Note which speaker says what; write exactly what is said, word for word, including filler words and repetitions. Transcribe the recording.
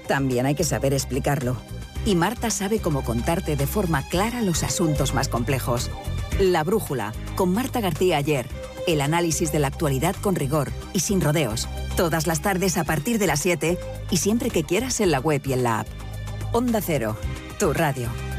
Speaker 1: también hay que saber explicarlo. Y Marta sabe cómo contarte de forma clara los asuntos más complejos. La Brújula, con Marta García Ayer. El análisis de la actualidad con rigor y sin rodeos. Todas las tardes a partir de las siete y siempre que quieras en la web y en la app. Onda Cero, tu radio.